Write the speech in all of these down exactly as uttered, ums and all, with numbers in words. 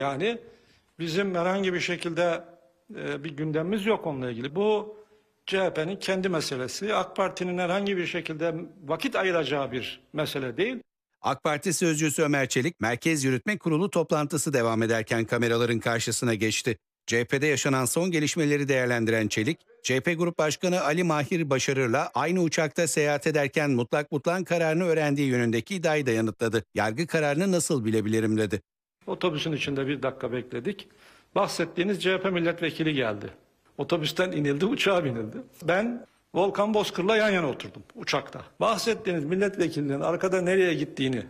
Yani bizim herhangi bir şekilde e, bir gündemimiz yok onunla ilgili. Bu C H P'nin kendi meselesi. AK Parti'nin herhangi bir şekilde vakit ayıracağı bir mesele değil. AK Parti sözcüsü Ömer Çelik, Merkez Yürütme Kurulu toplantısı devam ederken kameraların karşısına geçti. C H P'de yaşanan son gelişmeleri değerlendiren Çelik, C H P Grup Başkanı Ali Mahir Başarır'la aynı uçakta seyahat ederken mutlak butlan kararını öğrendiği yönündeki iddiayı da yanıtladı. Yargı kararını nasıl bilebilirim dedi. Otobüsün içinde bir dakika bekledik. Bahsettiğiniz C H P milletvekili geldi. Otobüsten inildi, uçağa binildi. Ben Volkan Bozkır'la yan yana oturdum uçakta. Bahsettiğiniz milletvekilinin arkada nereye gittiğini,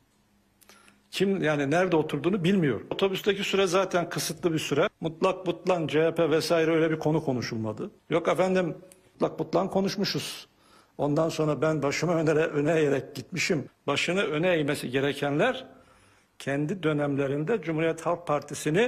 kim yani nerede oturduğunu bilmiyorum. Otobüsteki süre zaten kısıtlı bir süre. Mutlak butlan, C H P vesaire öyle bir konu konuşulmadı. Yok efendim mutlak butlan konuşmuşuz. Ondan sonra ben başımı öne, öne eğerek gitmişim. Başını öne eğmesi gerekenler kendi dönemlerinde Cumhuriyet Halk Partisi'ni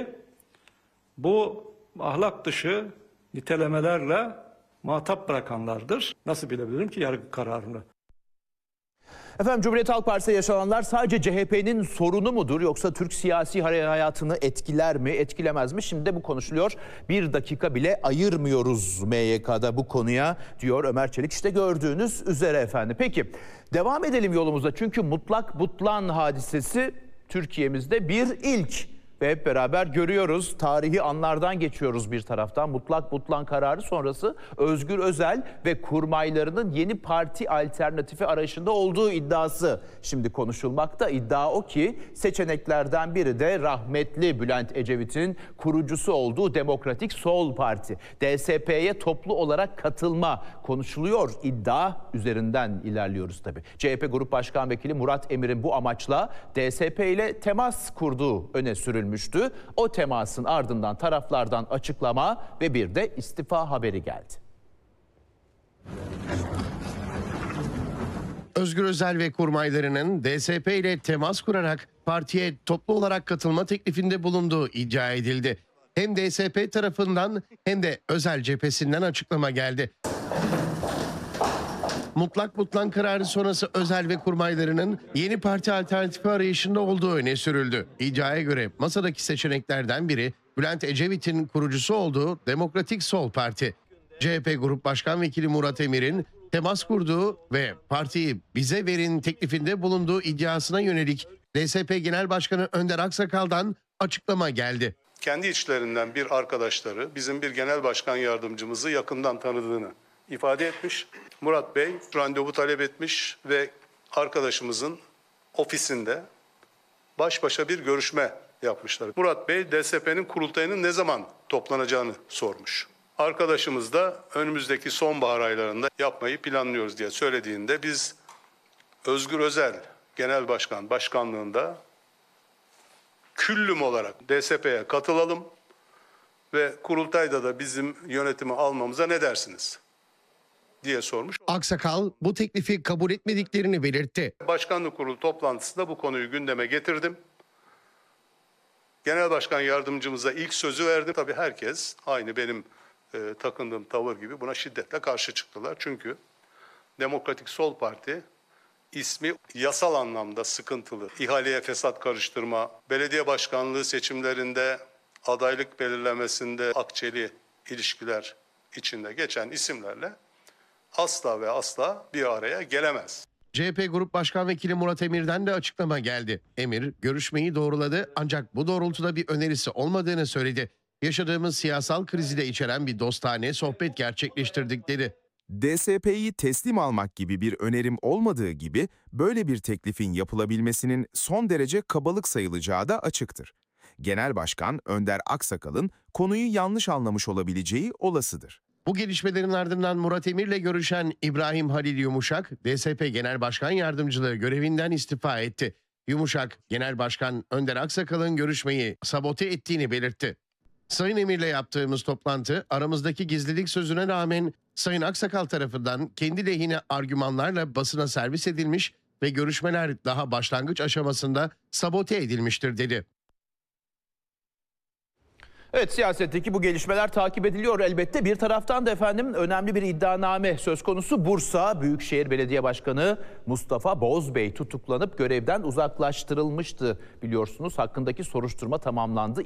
bu ahlak dışı nitelemelerle muhatap bırakanlardır. Nasıl bilebilirim ki yargı kararını? Efendim, Cumhuriyet Halk Partisi'de yaşananlar sadece C H P'nin sorunu mudur, yoksa Türk siyasi hayatını etkiler mi, etkilemez mi? Şimdi de bu konuşuluyor. Bir dakika bile ayırmıyoruz M Y K'da bu konuya, diyor Ömer Çelik. İşte gördüğünüz üzere efendim. Peki devam edelim yolumuza, çünkü mutlak butlan hadisesi Türkiye'mizde bir ilk. Ve hep beraber görüyoruz, tarihi anlardan geçiyoruz bir taraftan. Mutlak butlan kararı sonrası Özgür Özel ve kurmaylarının yeni parti alternatifi arayışında olduğu iddiası şimdi konuşulmakta. İddia o ki seçeneklerden biri de rahmetli Bülent Ecevit'in kurucusu olduğu Demokratik Sol Parti. D S P'ye toplu olarak katılma konuşuluyor. İddia üzerinden ilerliyoruz tabii. C H P Grup Başkan Vekili Murat Emir'in bu amaçla D S P ile temas kurduğu öne sürülmüştü. O temasın ardından taraflardan açıklama ve bir de istifa haberi geldi. Özgür Özel ve kurmaylarının D S P ile temas kurarak partiye toplu olarak katılma teklifinde bulunduğu iddia edildi. Hem D S P tarafından hem de Özel cephesinden açıklama geldi. Mutlak butlan kararı sonrası Özel ve kurmaylarının yeni parti alternatifi arayışında olduğu öne sürüldü. İddiaya göre masadaki seçeneklerden biri Bülent Ecevit'in kurucusu olduğu Demokratik Sol Parti. C H P Grup Başkan Vekili Murat Emir'in temas kurduğu ve partiyi bize verin teklifinde bulunduğu iddiasına yönelik D S P Genel Başkanı Önder Aksakal'dan açıklama geldi. Kendi içlerinden bir arkadaşları bizim bir genel başkan yardımcımızı yakından tanıdığını ifade etmiş. Murat Bey randevu talep etmiş ve arkadaşımızın ofisinde baş başa bir görüşme yapmışlar. Murat Bey D S P'nin kurultayının ne zaman toplanacağını sormuş. Arkadaşımız da önümüzdeki sonbahar aylarında yapmayı planlıyoruz diye söylediğinde biz Özgür Özel Genel Başkan başkanlığında küllüm olarak D S P'ye katılalım ve kurultayda da bizim yönetimi almamıza ne dersiniz diye sormuş. Aksakal bu teklifi kabul etmediklerini belirtti. Başkanlık kurulu toplantısında bu konuyu gündeme getirdim. Genel başkan yardımcımıza ilk sözü verdim. Tabii herkes aynı benim e, takındığım tavır gibi buna şiddetle karşı çıktılar. Çünkü Demokratik Sol Parti ismi yasal anlamda sıkıntılı. İhaleye fesat karıştırma, belediye başkanlığı seçimlerinde adaylık belirlemesinde akçeli ilişkiler içinde geçen isimlerle asla ve asla bir araya gelemez. C H P Grup Başkan Vekili Murat Emir'den de açıklama geldi. Emir görüşmeyi doğruladı ancak bu doğrultuda bir önerisi olmadığını söyledi. Yaşadığımız siyasal krizi de içeren bir dostane sohbet gerçekleştirdik dedi. D S P'yi teslim almak gibi bir önerim olmadığı gibi böyle bir teklifin yapılabilmesinin son derece kabalık sayılacağı da açıktır. Genel Başkan Önder Aksakal'ın konuyu yanlış anlamış olabileceği olasıdır. Bu gelişmelerin ardından Murat Emir'le görüşen İbrahim Halil Yumuşak, D S P Genel Başkan Yardımcılığı görevinden istifa etti. Yumuşak, Genel Başkan Önder Aksakal'ın görüşmeyi sabote ettiğini belirtti. Sayın Emir'le yaptığımız toplantı aramızdaki gizlilik sözüne rağmen Sayın Aksakal tarafından kendi lehine argümanlarla basına servis edilmiş ve görüşmeler daha başlangıç aşamasında sabote edilmiştir dedi. Evet, siyasetteki bu gelişmeler takip ediliyor elbette. Bir taraftan da efendim önemli bir iddianame söz konusu. Bursa Büyükşehir Belediye Başkanı Mustafa Bozbey tutuklanıp görevden uzaklaştırılmıştı biliyorsunuz. Hakkındaki soruşturma tamamlandı.